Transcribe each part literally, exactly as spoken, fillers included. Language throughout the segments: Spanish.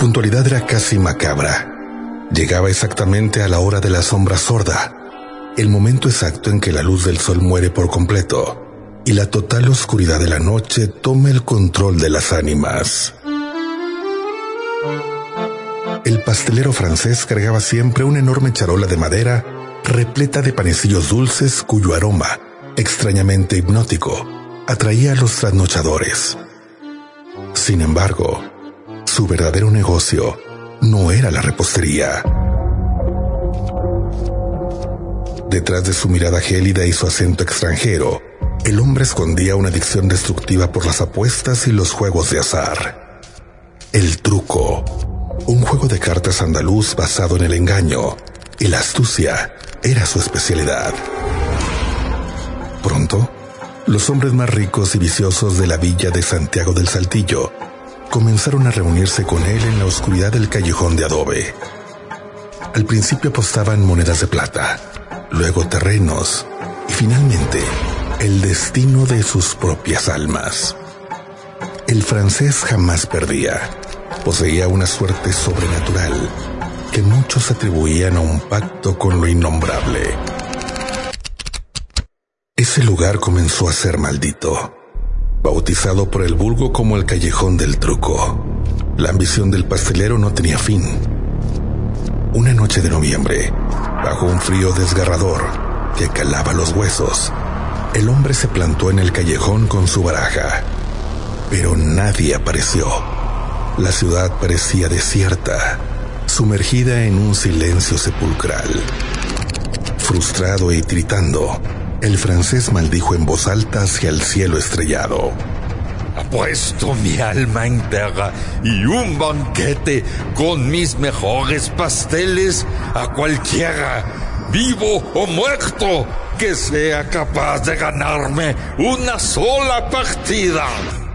puntualidad era casi macabra. Llegaba exactamente a la hora de la sombra sorda, el momento exacto en que la luz del sol muere por completo y la total oscuridad de la noche toma el control de las ánimas. El pastelero francés cargaba siempre una enorme charola de madera repleta de panecillos dulces cuyo aroma, extrañamente hipnótico, atraía a los trasnochadores. Sin embargo, su verdadero negocio no era la repostería. Detrás de su mirada gélida y su acento extranjero, el hombre escondía una adicción destructiva por las apuestas y los juegos de azar. El truco, un juego de cartas andaluz basado en el engaño y la astucia, era su especialidad. Pronto, los hombres más ricos y viciosos de la villa de Santiago del Saltillo comenzaron a reunirse con él en la oscuridad del callejón de adobe. Al principio apostaban monedas de plata, luego terrenos y finalmente el destino de sus propias almas. El francés jamás perdía. Poseía una suerte sobrenatural que muchos atribuían a un pacto con lo innombrable. Ese lugar comenzó a ser maldito, bautizado por el vulgo como el Callejón del Truco. La ambición del pastelero no tenía fin. Una noche de noviembre, bajo un frío desgarrador que calaba los huesos, el hombre se plantó en el callejón con su baraja. Pero nadie apareció. La ciudad parecía desierta, sumergida en un silencio sepulcral. Frustrado y tiritando, el francés maldijo en voz alta hacia el cielo estrellado. Apuesto mi alma entera y un banquete con mis mejores pasteles a cualquiera, vivo o muerto, que sea capaz de ganarme una sola partida.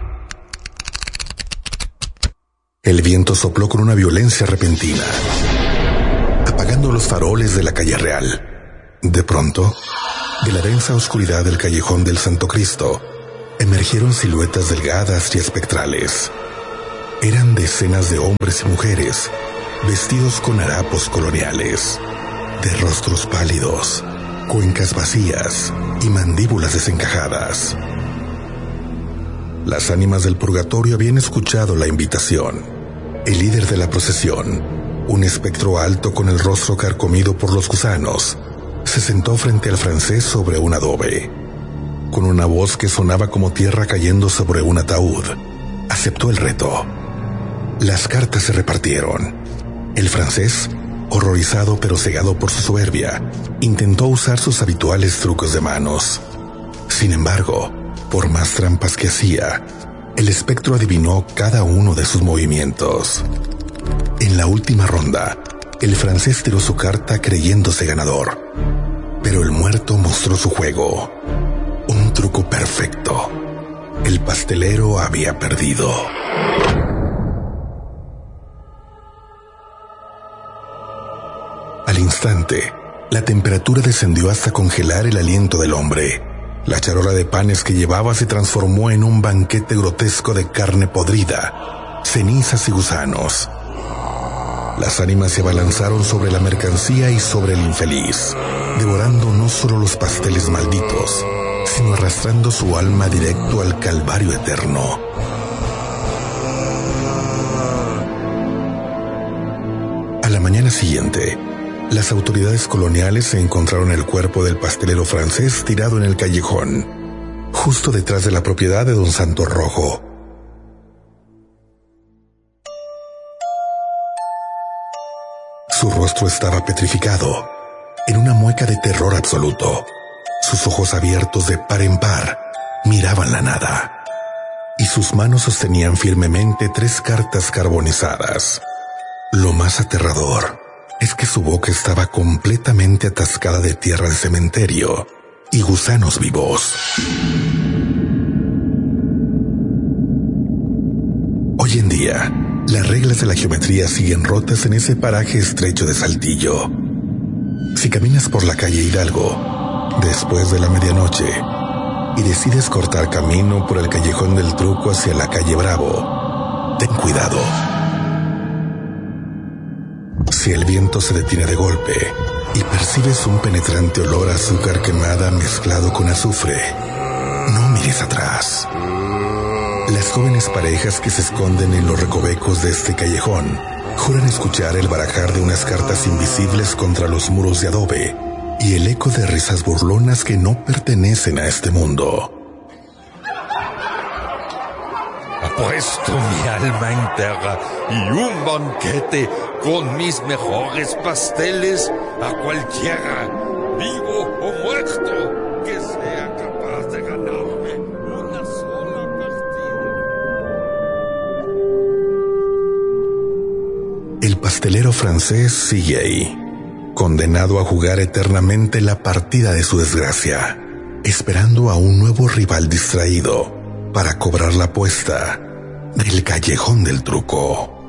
El viento sopló con una violencia repentina, apagando los faroles de la calle Real. De pronto, de la densa oscuridad del callejón del Santo Cristo, emergieron siluetas delgadas y espectrales. Eran decenas de hombres y mujeres, vestidos con harapos coloniales, de rostros pálidos, cuencas vacías y mandíbulas desencajadas. Las ánimas del purgatorio habían escuchado la invitación. El líder de la procesión, un espectro alto con el rostro carcomido por los gusanos, se sentó frente al francés sobre un adobe. Con una voz que sonaba como tierra cayendo sobre un ataúd, aceptó el reto. Las cartas se repartieron. El francés, horrorizado pero cegado por su soberbia, intentó usar sus habituales trucos de manos. Sin embargo, por más trampas que hacía, el espectro adivinó cada uno de sus movimientos. En la última ronda, el francés tiró su carta creyéndose ganador, pero el muerto mostró su juego. Un truco perfecto. El pastelero había perdido. Al instante, la temperatura descendió hasta congelar el aliento del hombre. La charola de panes que llevaba se transformó en un banquete grotesco de carne podrida, cenizas y gusanos. Las ánimas se abalanzaron sobre la mercancía y sobre el infeliz, devorando no solo los pasteles malditos, sino arrastrando su alma directo al calvario eterno. A la mañana siguiente, las autoridades coloniales encontraron el cuerpo del pastelero francés tirado en el callejón, justo detrás de la propiedad de don Santos Rojo. Su rostro estaba petrificado, en una mueca de terror absoluto. Sus ojos abiertos de par en par miraban la nada, y sus manos sostenían firmemente tres cartas carbonizadas. Lo más aterrador es que su boca estaba completamente atascada de tierra de cementerio y gusanos vivos. Hoy en día, las reglas de la geometría siguen rotas en ese paraje estrecho de Saltillo. Si caminas por la calle Hidalgo, después de la medianoche, y decides cortar camino por el Callejón del Truco hacia la calle Bravo, ten cuidado. si el viento se detiene de golpe y percibes un penetrante olor a azúcar quemada mezclado con azufre, no mires atrás. Las jóvenes parejas que se esconden en los recovecos de este callejón juran escuchar el barajar de unas cartas invisibles contra los muros de adobe y el eco de risas burlonas que no pertenecen a este mundo. Apuesto mi alma entera y un banquete con mis mejores pasteles a cualquiera, vivo o muerto, que sea capaz de ganarme una sola partida. El pastelero francés sigue ahí, condenado a jugar eternamente la partida de su desgracia, esperando a un nuevo rival distraído para cobrar la apuesta del callejón del truco.